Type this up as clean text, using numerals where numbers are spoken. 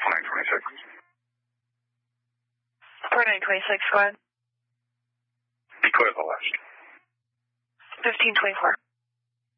4926. 4926, go ahead. Decoy to the left. 1524.